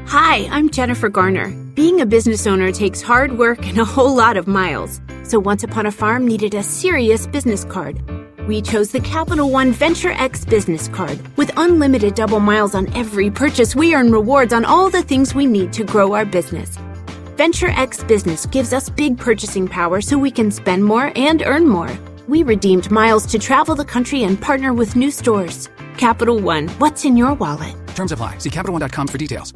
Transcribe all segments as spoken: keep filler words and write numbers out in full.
Hi, I'm Jennifer Garner. Being a business owner takes hard work and a whole lot of miles. So Once Upon a Farm needed a serious business card. We chose the Capital One Venture X Business Card. With unlimited double miles on every purchase, we earn rewards on all the things we need to grow our business. Venture X Business gives us big purchasing power so we can spend more and earn more. We redeemed miles to travel the country and partner with new stores. Capital One, what's in your wallet? Terms apply. See Capital One dot com for details.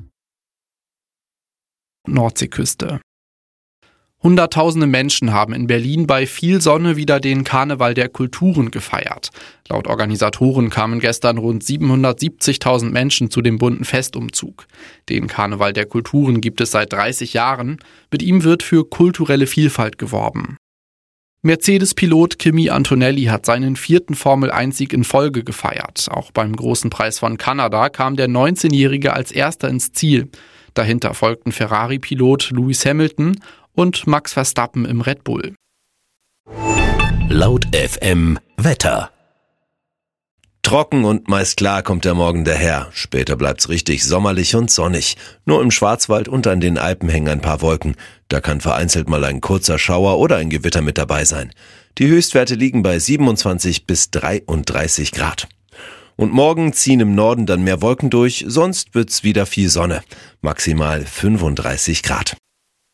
Nordseeküste. Hunderttausende Menschen haben in Berlin bei viel Sonne wieder den Karneval der Kulturen gefeiert. Laut Organisatoren kamen gestern rund siebenhundertsiebzigtausend Menschen zu dem bunten Festumzug. Den Karneval der Kulturen gibt es seit dreißig Jahren. Mit ihm wird für kulturelle Vielfalt geworben. Mercedes-Pilot Kimi Antonelli hat seinen vierten Formel eins Sieg in Folge gefeiert. Auch beim Großen Preis von Kanada kam der neunzehnjährige als erster ins Ziel. Dahinter folgten Ferrari-Pilot Lewis Hamilton und Max Verstappen im Red Bull. Laut F M Wetter. Trocken und meist klar kommt der Morgen daher. Später bleibt's richtig sommerlich und sonnig. Nur im Schwarzwald und an den Alpen hängen ein paar Wolken. Da kann vereinzelt mal ein kurzer Schauer oder ein Gewitter mit dabei sein. Die Höchstwerte liegen bei siebenundzwanzig bis dreiunddreißig Grad. Und morgen ziehen im Norden dann mehr Wolken durch, sonst wird's wieder viel Sonne. Maximal fünfunddreißig Grad.